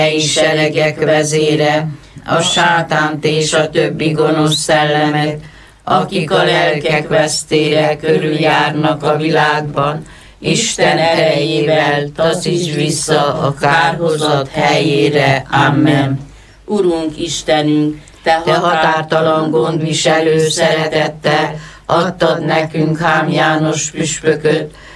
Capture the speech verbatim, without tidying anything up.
és seregek vezére, a sátánt és a többi gonosz szellemet, akik a lelkek vesztére körüljárnak a világban, Isten erejével taszíts vissza a kárhozat helyére. Amen. Urunk Istenünk, Te, Te határtalan gondviselő szeretettel adtad nekünk Hám János püspököt,